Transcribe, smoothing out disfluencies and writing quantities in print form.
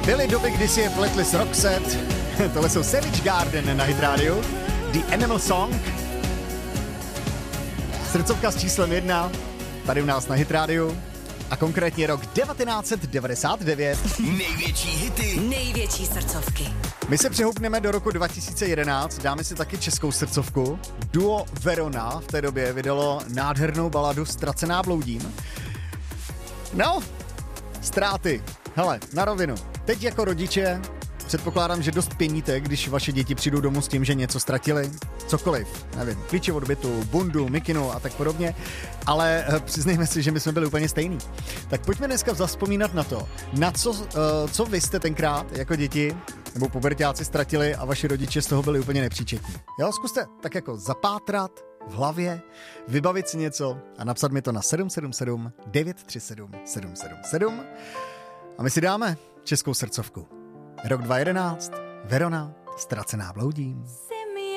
Byly doby, kdy si je pletli s Roxette. Tohle jsou Savage Garden na Hit Radio. The Animal Song. Srdcovka s číslem 1. Tady u nás na Hit Radio. A konkrétně rok 1999. Největší hity. Největší srdcovky. My se přehoupneme do roku 2011, dáme si taky českou srdcovku. Duo Verona v té době vydalo nádhernou baladu Ztracená bloudím. No, ztráty. Hele, na rovinu. Teď jako rodiče předpokládám, že dost pěníte, když vaše děti přijdou domů s tím, že něco ztratili. Cokoliv, nevím, klíče od bytu, bundu, mikinu a tak podobně. Ale přiznejme si, že my jsme byli úplně stejný. Tak pojďme dneska zavzpomínat na to, na co vy jste tenkrát jako děti nebo puberťáci ztratili a vaši rodiče z toho byli úplně nepříčetní. Jo, zkuste tak jako zapátrat v hlavě, vybavit si něco a napsat mi to na 777 937 777 a my si dáme českou srdcovku. Rok 2011, Verona, Ztracená bloudím.